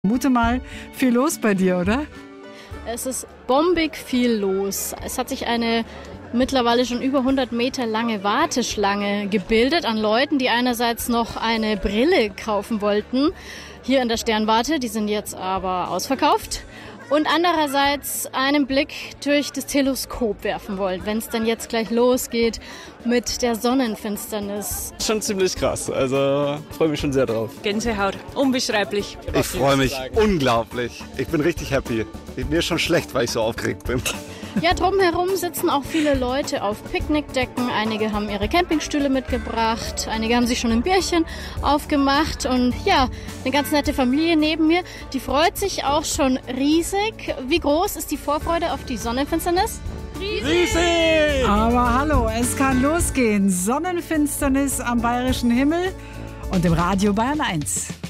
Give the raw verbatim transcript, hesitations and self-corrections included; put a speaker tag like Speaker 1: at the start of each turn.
Speaker 1: Vermute mal, viel los bei dir, oder?
Speaker 2: Es ist bombig viel los. Es hat sich eine mittlerweile schon über hundert Meter lange Warteschlange gebildet an Leuten, die einerseits noch eine Brille kaufen wollten, hier in der Sternwarte, die sind jetzt aber ausverkauft. Und andererseits einen Blick durch das Teleskop werfen wollen, wenn es dann jetzt gleich losgeht mit der Sonnenfinsternis.
Speaker 3: Schon ziemlich krass, also freue mich schon sehr drauf.
Speaker 4: Gänsehaut, unbeschreiblich.
Speaker 5: Ich freue mich unglaublich. Ich bin richtig happy. Mir ist schon schlecht, weil ich so aufgeregt bin.
Speaker 2: Ja, drumherum sitzen auch viele Leute auf Picknickdecken. Einige haben ihre Campingstühle mitgebracht, einige haben sich schon ein Bierchen aufgemacht. Und ja, eine ganz nette Familie neben mir, die freut sich auch schon riesig. Wie groß ist die Vorfreude auf die Sonnenfinsternis?
Speaker 1: Riesig! Aber hallo, es kann losgehen. Sonnenfinsternis am bayerischen Himmel und im Radio Bayern eins.